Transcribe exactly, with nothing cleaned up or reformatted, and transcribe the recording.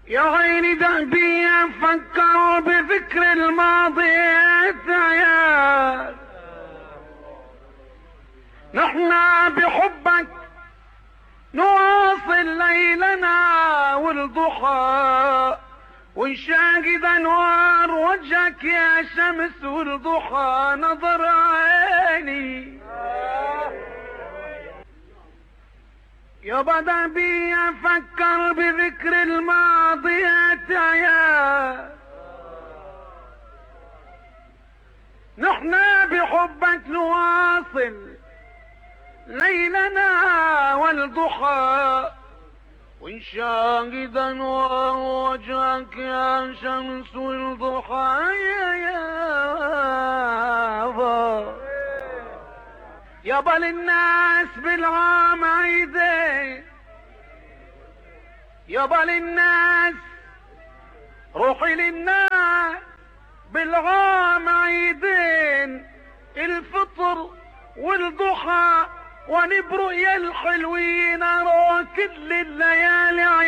يا عيني دأبي أفكر بذكر الماضي يا نحن بحبك نواصل ليلنا والضحى ونشاهد انوار وجهك يا شمس والضحى نظر عيني يا بدا بي افكر بذكر الماضيات يا نحن بحبك نواصل ليلنا والضحى ونشاهد انوار وجهك يا شمس والضحى يا يابا يابا للناس بالعام عيدين يابا للناس روحي للناس بالعام عيدين الفطر والضحى ونبرق يا الحلوين ارى كل الليالي